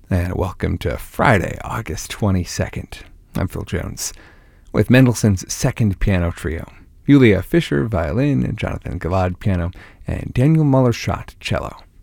And welcome to Friday, August 22nd. I'm Phil Jones, with Mendelssohn's Second Piano Trio. Julia Fischer, violin, and Jonathan Gilad, piano, and Daniel Muller-Schott, cello.